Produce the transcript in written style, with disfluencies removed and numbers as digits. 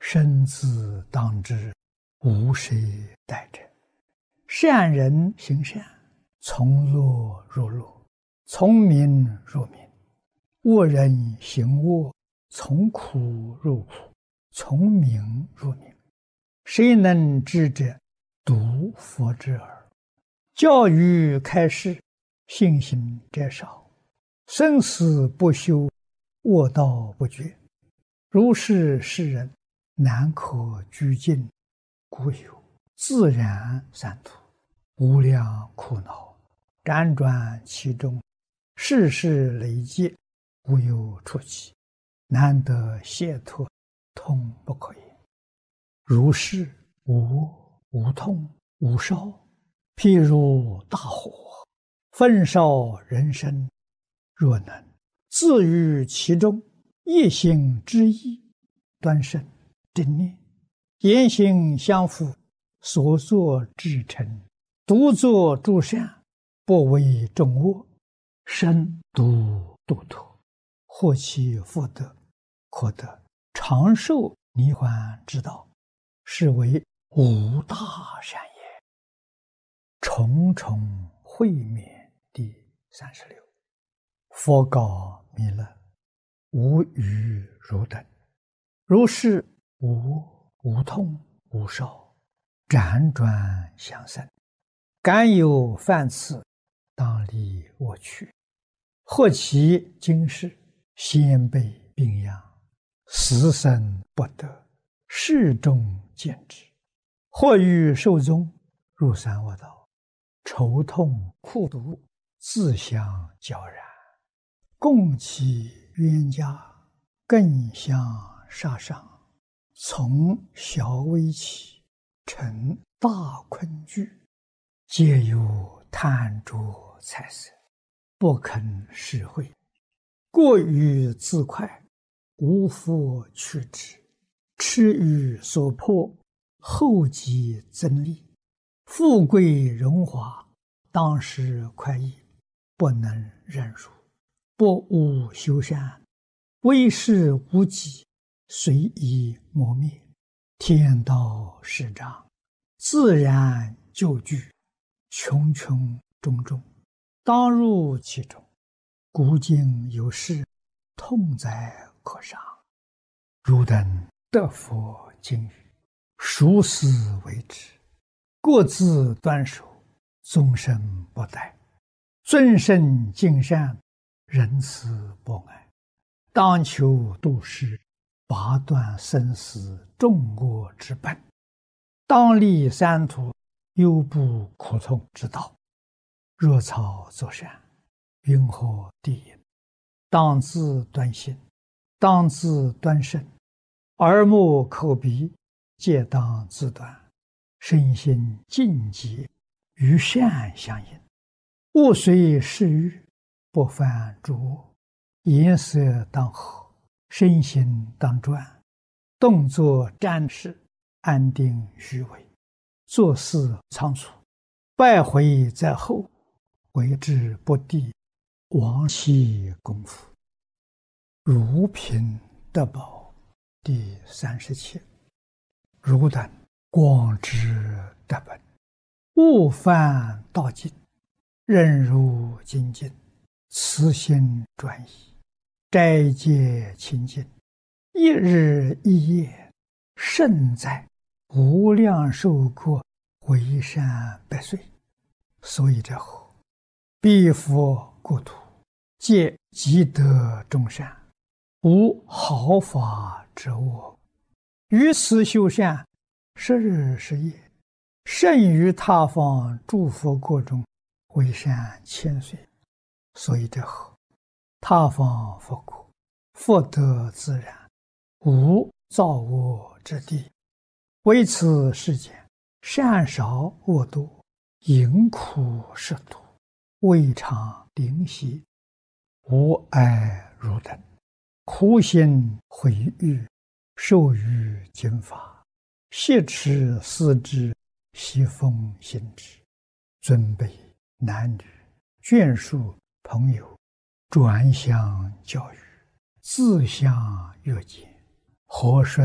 生之当知，无谁代者。善人行善，从乐入乐，从明入明；恶人行恶，从苦入苦，从明入明。谁能知者，独佛之耳。教育开示，信行者少。生死不休，恶道不绝。如是世人，难可居尽，故有自然三途，无量苦恼，辗转其中，世事累劫，无有出期，难得解脱，痛不可言。如是无痛无烧，譬如大火，焚烧人身。若能自于其中，一心之意，端慎正念，言行相符，所作至诚，独作诸善，不为众恶，身独度脱，获其福德，可得长寿涅槃之道，是为无大善也。重重会面第36。佛告弥勒：无余汝等，如是无痛无烧，辗转相生，敢有犯次，当离我去。或其今世，先辈病殃，死生不得，世众见之；或欲寿终，入三恶道，愁痛苦毒，自相交然，共其冤家，更相杀伤，从小危起，成大困局，皆有贪着财色，不肯施惠，过于自快，无复去之，痴于所迫，后继增利，富贵荣华，当时快意，不能忍辱，不务修善，为事无己，随意磨灭，天道始长，自然就具，穷穷种种，当入其中。古今有事，痛哉可伤。汝等得佛经语，熟思为之，各自端守，终身不殆，尊圣敬善，仁慈博爱，当求度世，拔断生死众恶之本，当立三途，忧怖苦痛之道。若草作善，云何地也？当自端心，当自端身，耳目口鼻，皆当自端，身心净洁，与善相应，勿随世欲，不犯诸恶，颜色当和，身心当专，动作瞻视，安定虚伪，做事仓促，败毁在后，为之不第，亡其功夫。如贫得宝第37。汝等广知得本，勿犯道境，任如精进，慈心专一，斋戒清净，一日一夜，胜在无量寿过，为善百岁。所以者何？彼佛国土，皆积德众善，无毫发之恶。于此修善，10日10夜，胜于他方诸佛国中，为善千岁。所以者何？他方佛国，福德自然，无造恶之地。为此世间，善少恶多，淫苦食毒，未尝灵犀，无碍汝等，苦心毁誉，受于经法，挟持思之，习奉行之。尊卑男女，眷属朋友，转相教育，自相约见，和顺